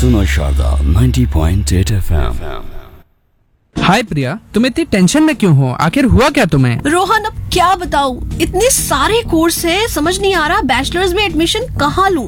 सुनो शारदा 90.8 FM। हाय प्रिया, तुम इतनी टेंशन में क्यों हो? आखिर हुआ क्या तुम्हें? रोहन, अब क्या बताऊँ, इतने सारे कोर्स हैं, समझ नहीं आ रहा बैचलर्स में एडमिशन कहाँ लूँ।